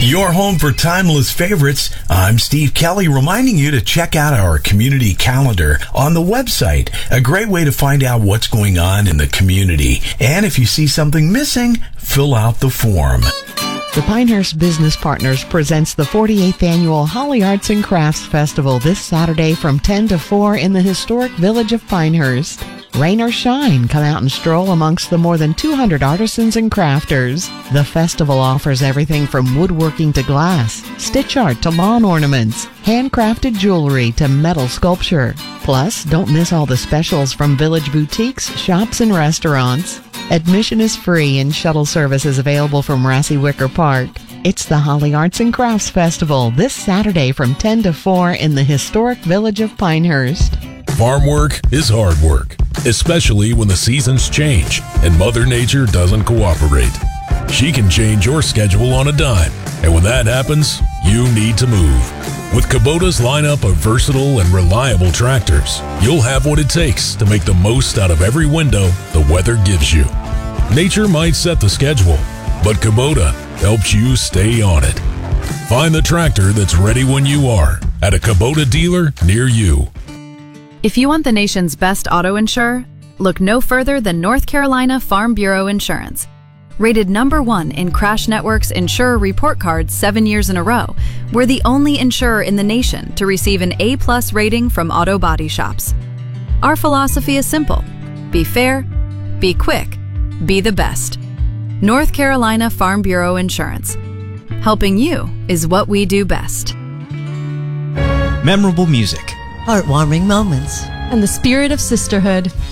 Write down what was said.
Your home for timeless favorites. I'm Steve Kelly, reminding you to check out our community calendar on the website. A great way to find out what's going on in the community. And if you see something missing, fill out the form. The Pinehurst Business Partners presents the 48th Annual Holly Arts and Crafts Festival this Saturday from 10 to 4 in the historic village of Pinehurst. Rain or shine, come out and stroll amongst the more than 200 artisans and crafters. The festival offers everything from woodworking to glass, stitch art to lawn ornaments, handcrafted jewelry to metal sculpture. Plus, don't miss all the specials from village boutiques, shops, and restaurants. Admission is free and shuttle service is available from Rassy Wicker Park. It's the Holly Arts and Crafts Festival this Saturday from 10 to 4 in the historic village of Pinehurst. Farm work is hard work, especially when the seasons change and Mother Nature doesn't cooperate. She can change your schedule on a dime, and when that happens, you need to move. With Kubota's lineup of versatile and reliable tractors, you'll have what it takes to make the most out of every window the weather gives you. Nature might set the schedule, but Kubota helps you stay on it. Find the tractor that's ready when you are at a Kubota dealer near you. If you want the nation's best auto insurer, look no further than North Carolina Farm Bureau Insurance. Rated #1 in Crash Network's Insurer Report Card 7 years in a row, we're the only insurer in the nation to receive an A+ rating from auto body shops. Our philosophy is simple: be fair, be quick, be the best. North Carolina Farm Bureau Insurance. Helping you is what we do best. Memorable music, heartwarming moments, and the spirit of sisterhood.